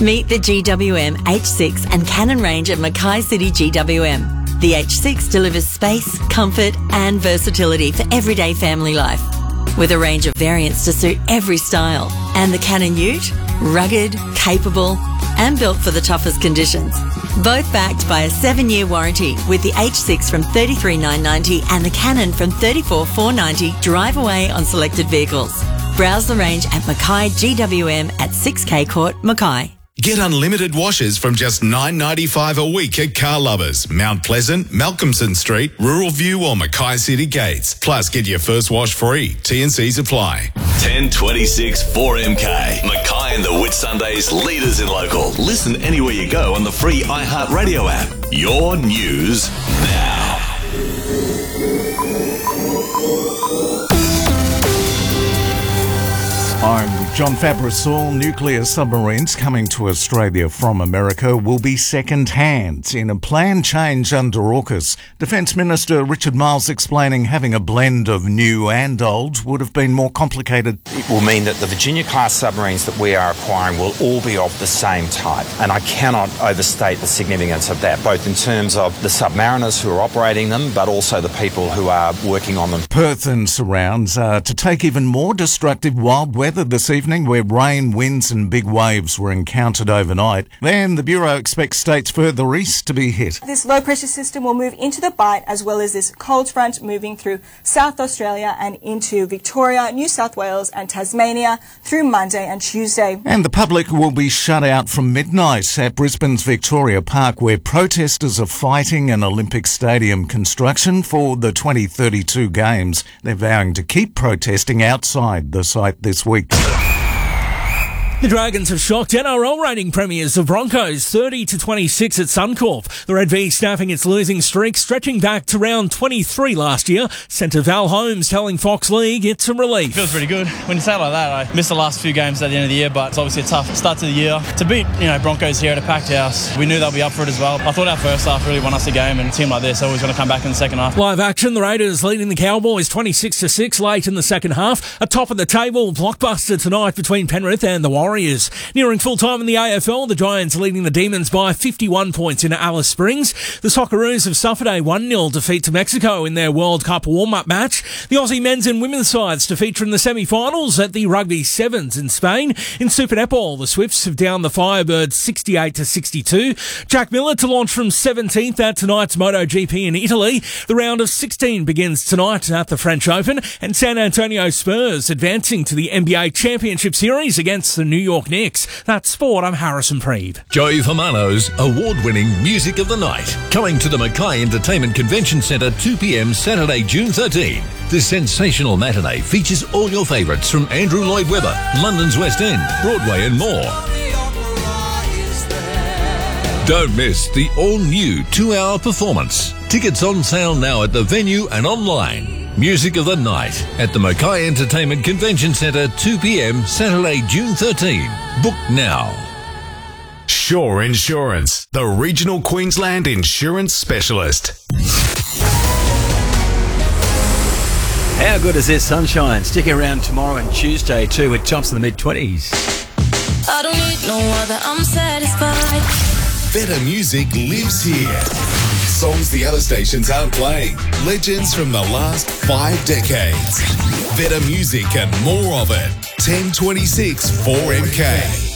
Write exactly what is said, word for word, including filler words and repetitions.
Meet the G W M H six and Canon range at Mackay City G W M. The H six delivers space, comfort and versatility for everyday family life, with a range of variants to suit every style. And the Canon Ute, rugged, capable and built for the toughest conditions. Both backed by a seven-year warranty, with the H six from thirty-three thousand nine hundred ninety and the Canon from thirty-four thousand four hundred ninety drive away on selected vehicles. Browse the range at Mackay G W M at six K Court, Mackay. Get unlimited washes from just nine dollars ninety-five a week at Car Lovers, Mount Pleasant, Malcolmson Street, Rural View or Mackay City Gates. Plus, get your first wash free. T and Cs apply. ten twenty-six four M K. Mackay and the Whitsundays, leaders in local. Listen anywhere you go on the free iHeartRadio app. Your news now. I'm John Fabris. All nuclear submarines coming to Australia from America will be second-hand in a planned change under AUKUS. Defence Minister Richard Marles explaining having a blend of new and old would have been more complicated. It will mean that the Virginia-class submarines that we are acquiring will all be of the same type, and I cannot overstate the significance of that, both in terms of the submariners who are operating them, but also the people who are working on them. Perth and surrounds are to take even more destructive wild weather this evening, where rain, winds and big waves were encountered overnight. Then the Bureau expects states further east to be hit. This low pressure system will move into the Bight, as well as this cold front moving through South Australia and into Victoria, New South Wales and Tasmania through Monday and Tuesday. And the public will be shut out from midnight at Brisbane's Victoria Park, where protesters are fighting an Olympic Stadium construction for the twenty thirty-two Games. They're vowing to keep protesting outside the site this week. The Dragons have shocked N R L rating premiers, the Broncos, thirty to twenty-six at Suncorp. The Red V snapping its losing streak, stretching back to round twenty-three last year. Centre Val Holmes telling Fox League it's a relief. Feels pretty good. When you say it like that, I missed the last few games at the end of the year, but it's obviously a tough start to the year. To beat, you know, Broncos here at a packed house, we knew they'll be up for it as well. I thought our first half really won us the game, and a team like this always going to come back in the second half. Live action, the Raiders leading the Cowboys twenty-six to six late in the second half. A top of the table blockbuster tonight between Penrith and the Warriors. Nearing full time in the A F L, the Giants leading the Demons by fifty-one points in Alice Springs. The Socceroos have suffered a one nil defeat to Mexico in their World Cup warm-up match. The Aussie men's and women's sides to feature in the semi-finals at the Rugby Sevens in Spain. In Super Netball, the Swifts have downed the Firebirds sixty-eight to sixty-two. Jack Miller to launch from seventeenth at tonight's MotoGP in Italy. The round of sixteen begins tonight at the French Open, and San Antonio Spurs advancing to the N B A Championship Series against the New York Knicks. That's sport. I'm Harrison Preeb. Joey Famano's award-winning Music of the Night, coming to the Mackay Entertainment Convention Centre two p m Saturday, June thirteenth. This sensational matinee features all your favourites from Andrew Lloyd Webber, London's West End, Broadway and more. Don't miss the all-new two-hour performance. Tickets on sale now at the venue and online. Music of the Night at the Mackay Entertainment Convention Centre, two p m Saturday, June thirteenth. Book now. Shore Insurance, the regional Queensland insurance specialist. How good is this sunshine? Stick around tomorrow and Tuesday too, with tops in the mid-twenties. I don't need no other, I'm satisfied. Better music lives here. Songs the other stations aren't playing. Legends from the last five decades. Better music and more of it. ten twenty-six four M K.